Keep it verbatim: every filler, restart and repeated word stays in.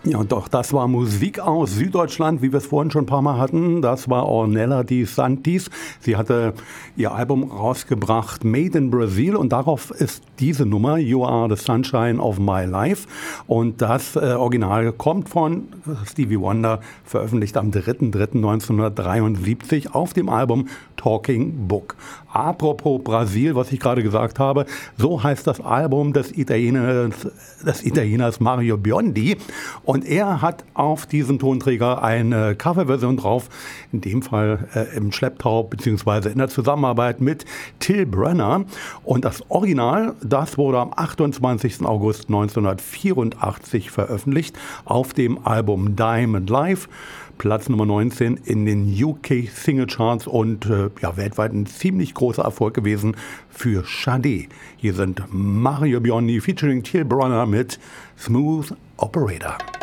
Ja, doch, das war Musik aus Süddeutschland, wie wir es vorhin schon ein paar Mal hatten. Das war Ornella Di Santis. Sie hatte ihr Album rausgebracht, Made in Brazil, und darauf ist diese Nummer, You Are the Sunshine of My Life. Und das äh, Original kommt von Stevie Wonder, veröffentlicht am dritter dritter neunzehnhundertdreiundsiebzig auf dem Album Talking Book. Apropos Brasil, was ich gerade gesagt habe, so heißt das Album des Italieners, des Italieners Mario Biondi. Und er hat auf diesem Tonträger eine Coverversion drauf, in dem Fall äh, im Schlepptau beziehungsweise in der Zusammenarbeit mit Till Brenner. Und das Original, das wurde am achtundzwanzigsten August neunzehnhundertvierundachtzig veröffentlicht auf dem Album Diamond Live. Platz Nummer neunzehn in den U K Single Charts und äh, ja, weltweit ein ziemlich großer Erfolg gewesen für Sade. Hier sind Mario Biondi featuring Till Brenner mit Smooth Operator.